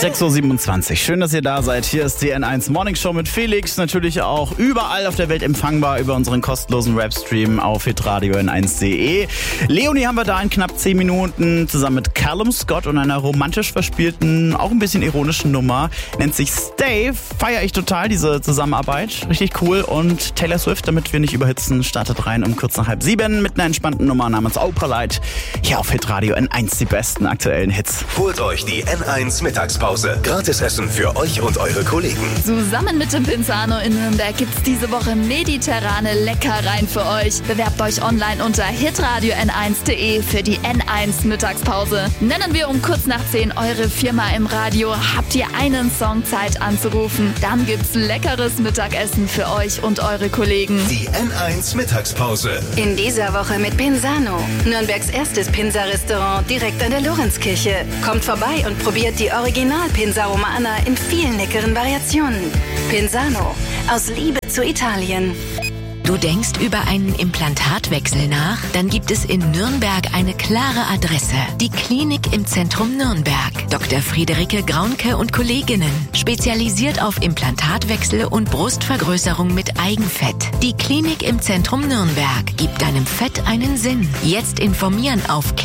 6.27 Uhr. Schön, dass ihr da seid. Hier ist die N1 Morning Show mit Felix. Natürlich auch überall auf der Welt empfangbar über unseren kostenlosen Webstream auf hitradio n1.de. Leonie haben wir da in knapp 10 Minuten zusammen mit Callum Scott und einer romantisch verspielten, auch ein bisschen ironischen Nummer. Nennt sich Stay. Feiere ich total, diese Zusammenarbeit. Richtig cool. Und Taylor Swift, damit wir nicht überhitzen, startet rein um kurz nach 6:30 mit einer entspannten Nummer namens Opalite. Hier auf Hitradio N1 die besten aktuellen Hits. Holt euch die N1 Mittagspause. Gratis Essen für euch und eure Kollegen. Zusammen mit dem Pinzano in Nürnberg gibt's diese Woche mediterrane Leckereien für euch. Bewerbt euch online unter hitradio n1.de für die N1 Mittagspause. Nennen wir um kurz nach 10 eure Firma im Radio. Habt ihr einen Song Zeit anzurufen? Dann gibt's leckeres Mittagessen für euch und eure Kollegen. Die N1 Mittagspause. In dieser Woche mit Pinzano. Nürnbergs erstes Pinsa-Restaurant direkt an der Lorenzkirche. Kommt vorbei und probiert die Original-Pinsa Romana in vielen leckeren Variationen. Pinzano. Aus Liebe zu Italien. Du denkst über einen Implantatwechsel nach? Dann gibt es in Nürnberg eine klare Adresse. Die Klinik im Zentrum Nürnberg. Dr. Friederike Graunke und Kolleginnen. Spezialisiert auf Implantatwechsel und Brustvergrößerung mit Eigenfett. Die Klinik im Zentrum Nürnberg gibt deinem Fett einen Sinn. Jetzt informieren auf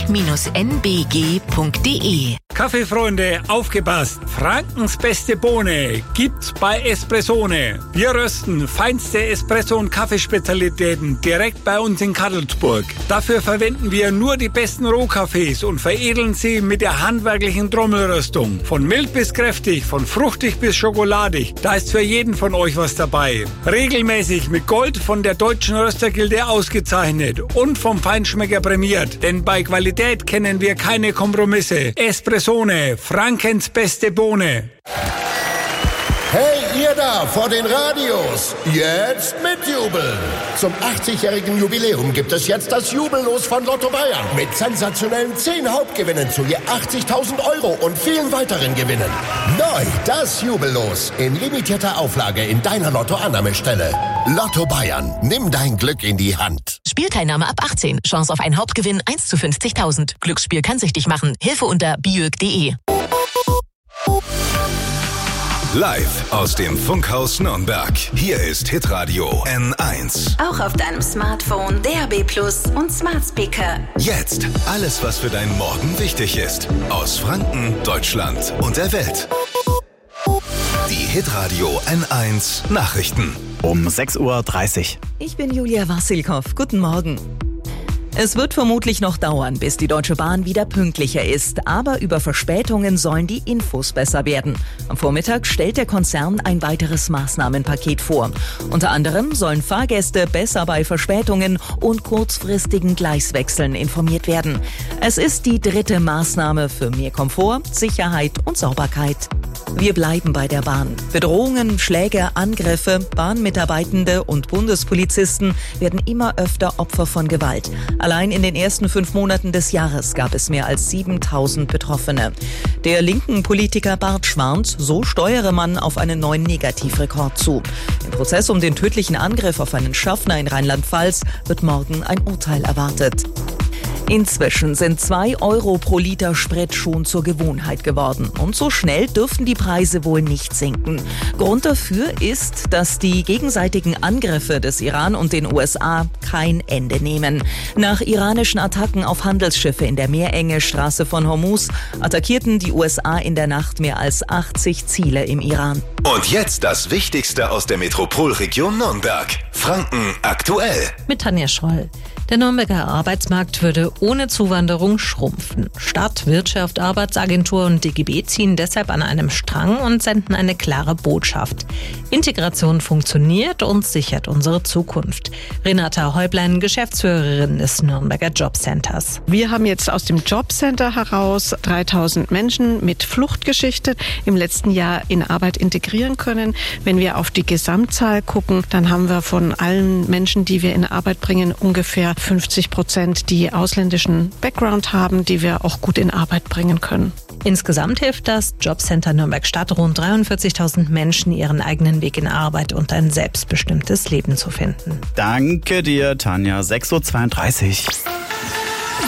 klinik-nbg.de. Kaffeefreunde, aufgepasst! Frankens beste Bohne gibt's bei Espressone. Wir rösten feinste Espresso- und Kaffeespezialitäten direkt bei uns in Kadelsburg. Dafür verwenden wir nur die besten Rohkaffees und veredeln sie mit der handwerklichen Trommelröstung. Von mild bis kräftig, von fruchtig bis schokoladig. Da ist für jeden von euch was dabei. Regelmäßig mit Gold von der Deutschen Röstergilde ausgezeichnet und vom Feinschmecker prämiert. Denn bei Qualität kennen wir keine Kompromisse. Espressone, Frankens beste Bohne. Hey, ihr da vor den Radios, jetzt mitjubeln! Zum 80-jährigen Jubiläum gibt es jetzt das Jubellos von Lotto Bayern. Mit sensationellen 10 Hauptgewinnen zu je 80.000 € und vielen weiteren Gewinnen. Neu das Jubellos in limitierter Auflage in deiner Lotto-Annahmestelle. Lotto Bayern, nimm dein Glück in die Hand. Spielteilnahme ab 18. Chance auf einen Hauptgewinn 1 zu 50.000. Glücksspiel kann süchtig machen. Hilfe unter biög.de. Live aus dem Funkhaus Nürnberg. Hier ist Hitradio N1. Auch auf deinem Smartphone, DAB+ und Smart Speaker. Jetzt alles, was für deinen Morgen wichtig ist. Aus Franken, Deutschland und der Welt. Die Hitradio N1 Nachrichten. Um 6.30 Uhr. Ich bin Julia Wassilkow. Guten Morgen. Es wird vermutlich noch dauern, bis die Deutsche Bahn wieder pünktlicher ist. Aber über Verspätungen sollen die Infos besser werden. Am Vormittag stellt der Konzern ein weiteres Maßnahmenpaket vor. Unter anderem sollen Fahrgäste besser bei Verspätungen und kurzfristigen Gleiswechseln informiert werden. Es ist die 3. Maßnahme für mehr Komfort, Sicherheit und Sauberkeit. Wir bleiben bei der Bahn. Bedrohungen, Schläge, Angriffe, Bahnmitarbeitende und Bundespolizisten werden immer öfter Opfer von Gewalt. Allein in den ersten 5 Monaten des Jahres gab es mehr als 7.000 Betroffene. Der linken Politiker Bartsch warnt, so steuere man auf einen neuen Negativrekord zu. Im Prozess um den tödlichen Angriff auf einen Schaffner in Rheinland-Pfalz wird morgen ein Urteil erwartet. Inzwischen sind 2 € pro Liter Sprit schon zur Gewohnheit geworden. Und so schnell dürften die Preise wohl nicht sinken. Grund dafür ist, dass die gegenseitigen Angriffe des Iran und den USA kein Ende nehmen. Nach iranischen Attacken auf Handelsschiffe in der Meerenge Straße von Hormuz attackierten die USA in der Nacht mehr als 80 Ziele im Iran. Und jetzt das Wichtigste aus der Metropolregion Nürnberg. Franken aktuell. Mit Tanja Schroll. Der Nürnberger Arbeitsmarkt würde ohne Zuwanderung schrumpfen. Stadt, Wirtschaft, Arbeitsagentur und DGB ziehen deshalb an einem Strang und senden eine klare Botschaft. Integration funktioniert und sichert unsere Zukunft. Renata Häublein, Geschäftsführerin des Nürnberger Jobcenters. Wir haben jetzt aus dem Jobcenter heraus 3.000 Menschen mit Fluchtgeschichte im letzten Jahr in Arbeit integrieren können. Wenn wir auf die Gesamtzahl gucken, dann haben wir von allen Menschen, die wir in Arbeit bringen, ungefähr 50%, die ausländischen Background haben, die wir auch gut in Arbeit bringen können. Insgesamt hilft das Jobcenter Nürnberg Stadt rund 43.000 Menschen, ihren eigenen Weg in Arbeit und ein selbstbestimmtes Leben zu finden. Danke dir, Tanja. 6.32 Uhr.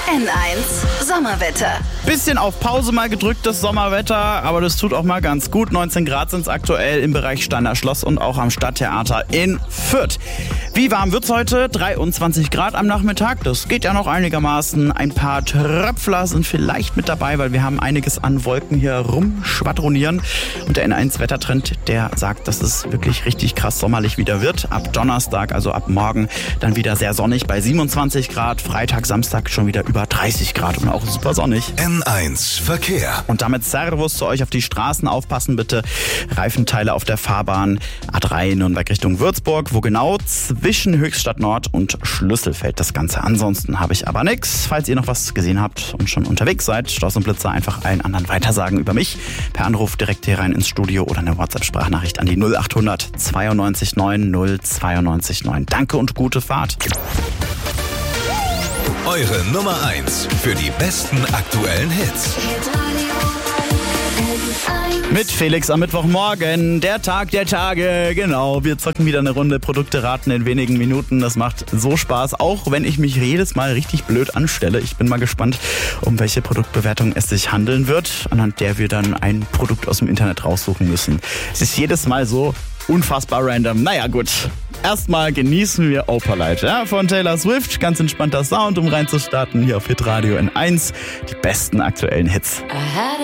N1 Sommerwetter. Bisschen auf Pause mal gedrückt, das Sommerwetter, aber das tut auch mal ganz gut. 19 Grad sind es aktuell im Bereich Steiner Schloss und auch am Stadttheater in Fürth. Wie warm wird's heute? 23 Grad am Nachmittag. Das geht ja noch einigermaßen. Ein paar Tröpfler sind vielleicht mit dabei, weil wir haben einiges an Wolken hier rumschwadronieren. Und der N1-Wettertrend, der sagt, dass es wirklich richtig krass sommerlich wieder wird. Ab Donnerstag, also ab morgen, dann wieder sehr sonnig bei 27 Grad. Freitag, Samstag schon wieder über 30 Grad und auch super sonnig. N1 Verkehr. Und damit Servus zu euch auf die Straßen. Aufpassen bitte. Reifenteile auf der Fahrbahn A3 Nürnberg Richtung Würzburg. Wo genau? Zwischen Höchstadt Nord und Schlüsselfeld das Ganze. Ansonsten habe ich aber nichts. Falls ihr noch was gesehen habt und schon unterwegs seid, Stoß und Blitzer einfach allen anderen weitersagen über mich. Per Anruf direkt hier rein ins Studio oder eine WhatsApp-Sprachnachricht an die 0800 92 9 092 9. Danke und gute Fahrt. Eure Nummer 1 für die besten aktuellen Hits. Mit Felix am Mittwochmorgen, der Tag der Tage, genau. Wir zocken wieder eine Runde Produkte raten in wenigen Minuten. Das macht so Spaß, auch wenn ich mich jedes Mal richtig blöd anstelle. Ich bin mal gespannt, um welche Produktbewertung es sich handeln wird, anhand der wir dann ein Produkt aus dem Internet raussuchen müssen. Es ist jedes Mal so unfassbar random. Naja, gut. Erstmal genießen wir Opalite, ja, von Taylor Swift. Ganz entspannter Sound, um reinzustarten hier auf Hitradio N1. Die besten aktuellen Hits.